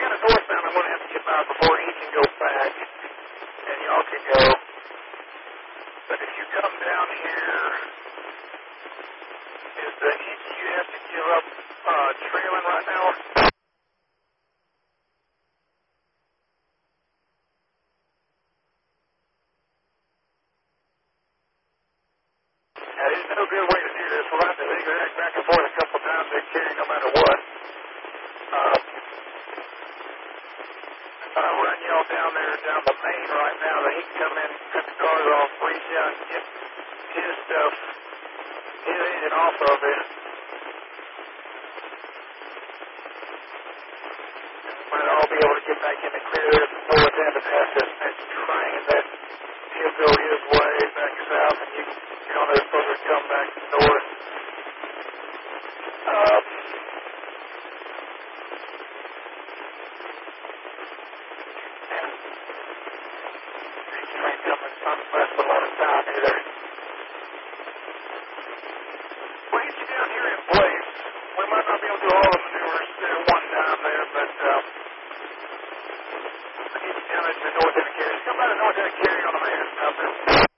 kind of northbound, I'm going to have to get by before he can go back, and y'all can go. But if you come down here, is the ECU have to give up trailing right now? There's no good way to do this. We'll have to zigzag back and forth a couple times and carry no matter what. I'll run y'all down there, down the main right now, that he can come in, cut the cars off, freeze out, and get his stuff, his engine off of it. Might all be able to get back in the clear there from north end and past this next train, that he'll go his way back south, and you can, they're supposed to come back north.